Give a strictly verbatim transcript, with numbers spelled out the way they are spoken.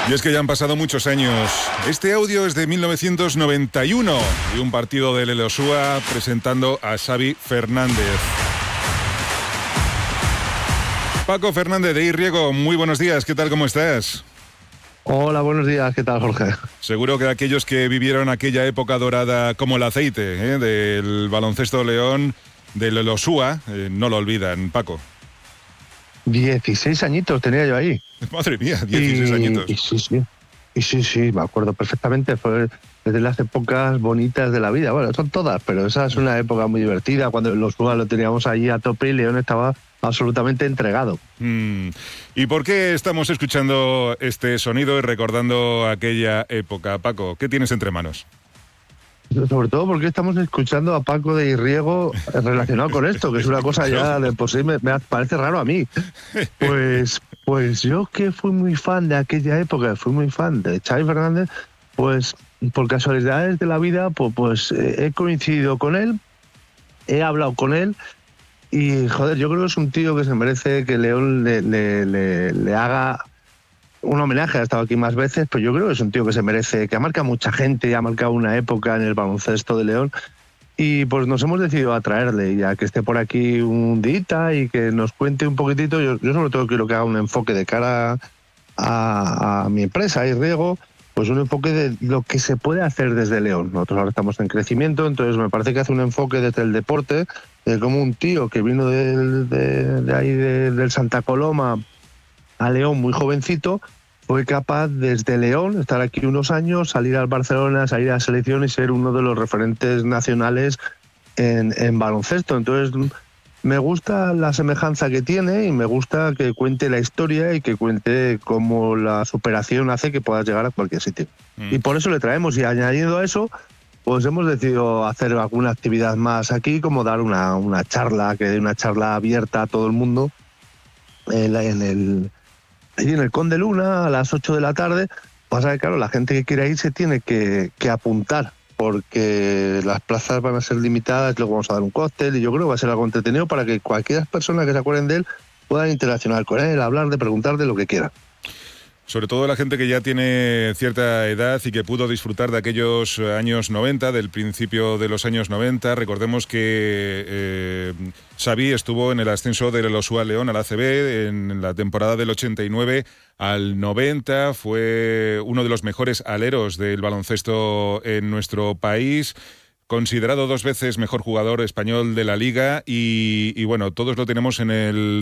Y es que ya han pasado muchos años. Este audio es de mil novecientos noventa y uno y un partido del Elosúa presentando a Xavi Fernández. Paco Fernández de Irriego, muy buenos días, ¿qué tal, cómo estás? Hola, buenos días, ¿qué tal, Jorge? Seguro que aquellos que vivieron aquella época dorada como el aceite, ¿eh? del baloncesto León, del Elosúa, eh, no lo olvidan, Paco. dieciséis añitos tenía yo ahí. Madre mía, dieciséis y, añitos. Y sí, sí. Y sí, sí, me acuerdo perfectamente. Fue desde las épocas bonitas de la vida. Bueno, son todas, pero esa es una época muy divertida. Cuando los Elosúa lo teníamos allí a tope y León estaba absolutamente entregado. Mm. ¿Y por qué estamos escuchando este sonido y recordando aquella época, Paco? ¿Qué tienes entre manos? Sobre todo porque estamos escuchando a Paco de Irriego relacionado con esto, que es una cosa ya de por sí me, me parece raro a mí. Pues, pues yo que fui muy fan de aquella época, fui muy fan de Xavi Fernández, pues por casualidades de la vida, pues, pues eh, he coincidido con él, he hablado con él y, joder, yo creo que es un tío que se merece que León le, le, le, le haga un homenaje. Ha estado aquí más veces, pero yo creo que es un tío que se merece, que ha marcado mucha gente y ha marcado una época en el baloncesto de León. Y pues nos hemos decidido a traerle, ya que esté por aquí un día y que nos cuente un poquitito. Yo, yo sobre todo quiero que haga un enfoque de cara a, a mi empresa, Irriego, pues un enfoque de lo que se puede hacer desde León. Nosotros ahora estamos en crecimiento, entonces me parece que hace un enfoque desde el deporte, de como un tío que vino de, de, de ahí de, del Santa Coloma a León muy jovencito, fue capaz desde León estar aquí unos años, salir al Barcelona, salir a la selección y ser uno de los referentes nacionales en, en baloncesto. Entonces me gusta la semejanza que tiene y me gusta que cuente la historia y que cuente cómo la superación hace que puedas llegar a cualquier sitio. Mm. Y por eso le traemos, y añadiendo a eso, pues hemos decidido hacer alguna actividad más aquí, como dar una, una charla, que dé una charla abierta a todo el mundo en, en el... allí en el Conde Luna a las ocho de la tarde. Pasa que, claro, la gente que quiera ir se tiene que, que apuntar, porque las plazas van a ser limitadas, luego vamos a dar un cóctel y yo creo que va a ser algo entretenido para que cualquier persona que se acuerden de él puedan interaccionar con él, hablar, de preguntar de lo que quiera. Sobre todo la gente que ya tiene cierta edad y que pudo disfrutar de aquellos años noventa, del principio de los años noventa. Recordemos que eh, Xavi estuvo en el ascenso del Elosúa León al A C B en la temporada del ochenta y nueve al noventa. Fue uno de los mejores aleros del baloncesto en nuestro país. Considerado dos veces mejor jugador español de la liga y, y bueno, todos lo tenemos en el